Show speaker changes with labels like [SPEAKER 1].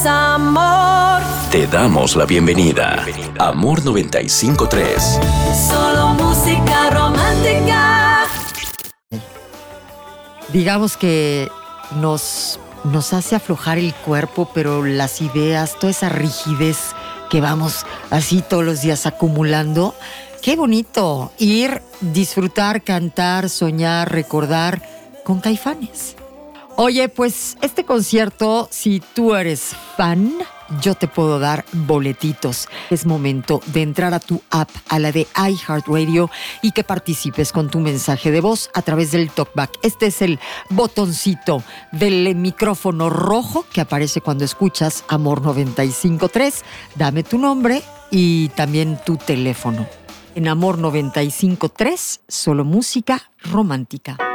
[SPEAKER 1] es amor.
[SPEAKER 2] Te damos la bienvenida. Amor 95.3.
[SPEAKER 1] Solo música romántica.
[SPEAKER 3] Digamos que nos hace aflojar el cuerpo, pero las ideas, toda esa rigidez que vamos así todos los días acumulando. Qué bonito ir, disfrutar, cantar, soñar, recordar con Caifanes. Oye, pues este concierto, si tú eres fan, yo te puedo dar boletitos. Es momento de entrar a tu app, a la de iHeartRadio, y que participes con tu mensaje de voz a través del TalkBack. Este es el botoncito del micrófono rojo que aparece cuando escuchas Amor 95.3. Dame tu nombre y también tu teléfono. En Amor 95.3, solo música romántica.